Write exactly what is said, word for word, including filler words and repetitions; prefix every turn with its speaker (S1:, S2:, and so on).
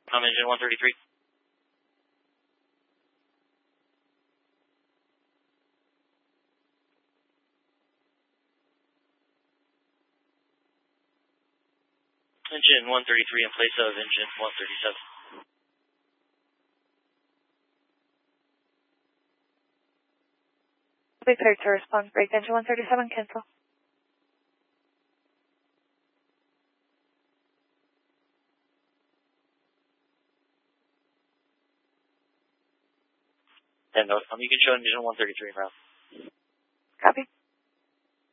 S1: I'm engine one thirty-three. Engine one thirty-three in place of engine one thirty-seven.
S2: Be cleared to respond. Break engine one thirty-seven, cancel.
S1: And um, you can show engine one thirty-three now.
S2: Copy.